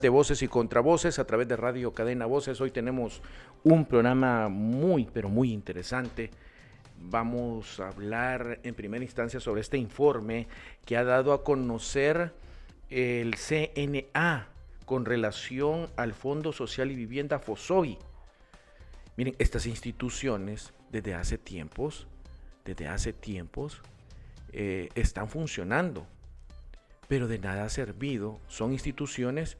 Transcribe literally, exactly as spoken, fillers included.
De Voces y Contravoces a través de Radio Cadena Voces. Hoy tenemos un programa muy, pero muy interesante. Vamos a hablar en primera instancia sobre este informe que ha dado a conocer el C N A con relación al Fondo Social y Vivienda FOSOVI. Miren, estas instituciones desde hace tiempos, desde hace tiempos, eh, están funcionando, pero de nada ha servido. Son instituciones